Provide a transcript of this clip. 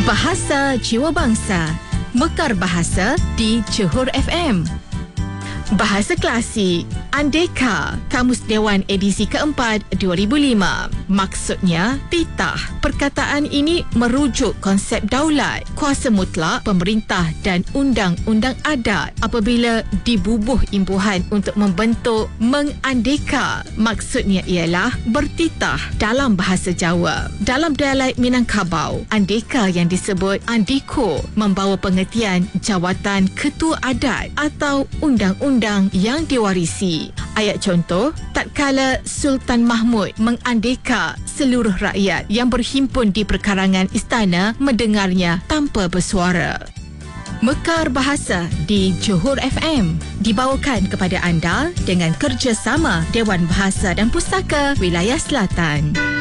Bahasa Jiwa Bangsa, Mekar Bahasa di Johor FM. Bahasa Klasik, Andeka, Kamus Dewan edisi keempat 2005. Maksudnya, titah. Perkataan ini merujuk konsep daulat, kuasa mutlak pemerintah dan undang-undang adat apabila dibubuh imbuhan untuk membentuk mengandeka. Maksudnya ialah bertitah dalam bahasa Jawa. Dalam dialek Minangkabau, andeka yang disebut andiko membawa pengertian jawatan ketua adat atau undang-undang yang diwarisi. Ayat contoh, tatkala Sultan Mahmud mengandeka seluruh rakyat yang berhimpun di perkarangan istana mendengarnya tanpa bersuara. Mekar Bahasa di Johor FM dibawakan kepada anda dengan kerjasama Dewan Bahasa dan Pustaka Wilayah Selatan.